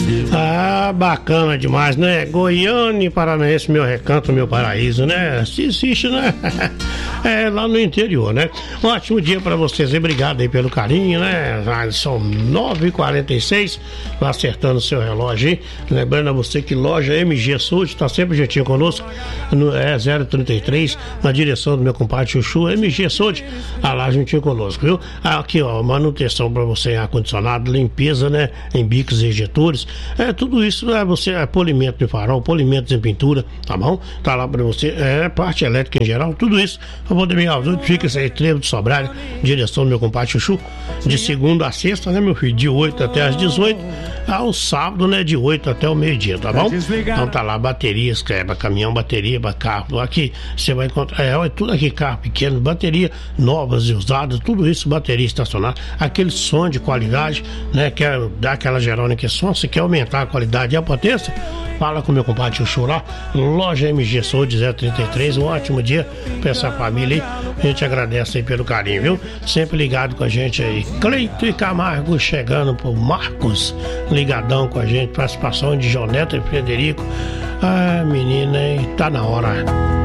Ah, bacana demais, né? Goiânia e Paranaense, meu recanto, meu paraíso, né? Se existe, né? É, lá no interior, né? Um ótimo dia pra vocês e obrigado aí pelo carinho, né? São 9h46, acertando o seu relógio aí. Lembrando a você que loja MG Saúde tá sempre juntinho conosco, é 033, na direção do meu compadre Chuchu, MG Saúde, lá juntinho conosco, viu? Aqui, ó, manutenção pra você em ar-condicionado, limpeza, né? Em bicos e injetores, tudo isso, né? Você, polimento de farol, polimentos em pintura, tá bom? Tá lá pra você, parte elétrica em geral, tudo isso. Eu vou dormir aos 8, fica esse aí, Trevo de Sobralho, direção do meu compadre Chuchu, de segunda a sexta, né, meu filho? De 8 até as 18, ao sábado, né, de 8 até o meio-dia, tá bom? Então tá lá, baterias, caminhão, bateria, carro, aqui você vai encontrar, tudo aqui, carro pequeno, bateria novas e usadas, tudo isso, bateria estacionária, aquele som de qualidade, né, quer dar aquela gerônica som, se quer aumentar a qualidade e a potência, fala com meu compadre Chuchu lá, loja MG Saúde 033, um ótimo dia pra essa família aí, a gente agradece aí pelo carinho, viu? Sempre ligado com a gente aí, Cleito e Camargo chegando pro Marcos, ligadão com a gente, participação de Joneta e Frederico, menina, hein? Tá na hora.